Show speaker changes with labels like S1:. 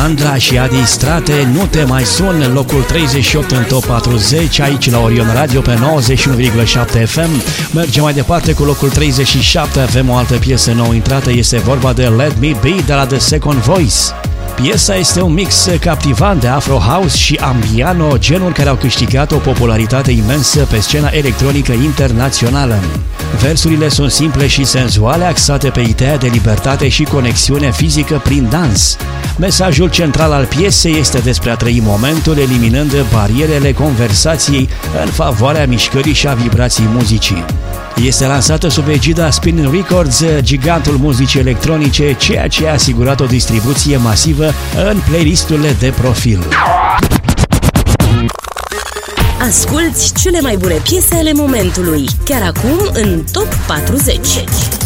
S1: Sandra și Adi Strate, Nu te mai sun, locul 38 în top 40, aici la Orion Radio pe 91,7 FM. Mergem mai departe cu locul 37, avem o altă piesă nouă intrată, este vorba de Let Me Be de la The Second Voice. Piesa este un mix captivant de Afro House și Ambiano, genuri care au câștigat o popularitate imensă pe scena electronică internațională. Versurile sunt simple și senzuale, axate pe ideea de libertate și conexiune fizică prin dans. Mesajul central al piesei este despre a trăi momentul, eliminând barierele conversației în favoarea mișcării și a vibrației muzicii. Este lansată sub egida Spinnin' Records, gigantul muzicii electronice, ceea ce a asigurat o distribuție masivă în playlisturile de profil.
S2: Asculți cele mai bune piese ale momentului, chiar acum în Top 40.